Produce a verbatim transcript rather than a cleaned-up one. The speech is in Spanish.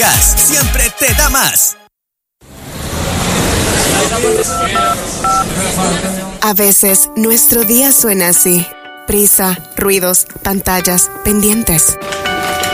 Gas siempre te da más. A veces nuestro día suena así. Prisa, ruidos, pantallas, pendientes.